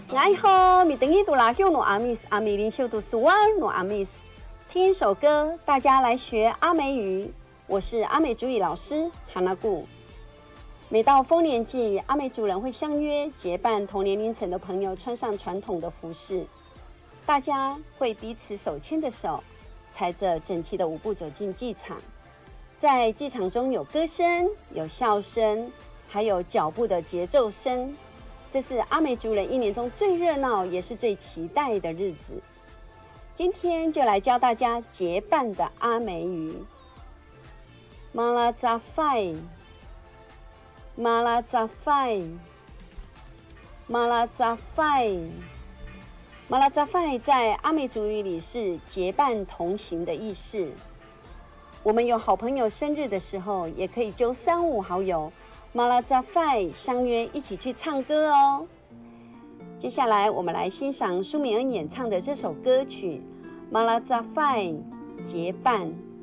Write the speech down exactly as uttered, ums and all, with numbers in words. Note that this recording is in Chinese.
哎吼，米等伊杜拉休诺阿密斯阿米林修杜苏瓦诺阿密斯，听一首歌，大家来学阿美语。我是阿美主语老师哈娜固。每到丰年祭，阿美族人会相约结伴，同年龄层的朋友穿上传统的服饰，大家会彼此手牵着手，踩着整齐的舞步走进祭场。在祭场中有歌声，有笑声，还有脚步的节奏声。这是阿美族人一年中最热闹也是最期待的日子。今天就来教大家结伴的阿美语。马拉扎费，马拉扎费，马拉扎费，马拉扎费在阿美族语里是结伴同行的意思。我们有好朋友生日的时候，也可以揪三五好友马拉扎费相约一起去唱歌哦。接下来我们来欣赏舒米恩演唱的这首歌曲《马拉扎费结伴》。